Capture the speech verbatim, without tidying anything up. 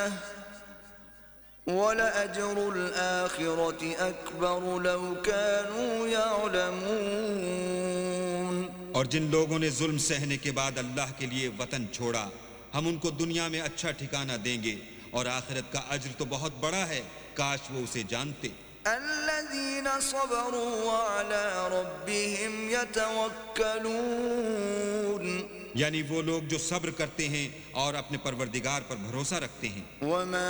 वलअज्रुल आखिरति अकबर लौ कानू यअलमून। और जिन लोगों ने जुल्म सहने के बाद अल्लाह के लिए वतन छोड़ा, हम उनको दुनिया में अच्छा ठिकाना देंगे और आखिरत का अज्र तो बहुत बड़ा है, काश वो उसे जानते। अल्लज़ीना सबरू व अला रब्बिहिम यतवक्कलून, यानी वो लोग जो सब्र करते हैं और अपने परवरदिगार पर भरोसा रखते हैं। वमा